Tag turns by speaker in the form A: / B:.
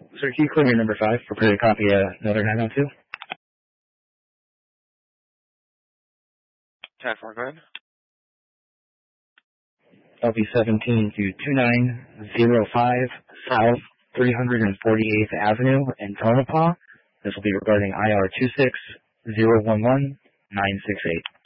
A: Sir, can you clear number 5? Prepare to copy another 902.
B: 10-4, go ahead.
A: LP17 to 2905 South 348th Avenue in Tonopah. This will be regarding IR 26011-968.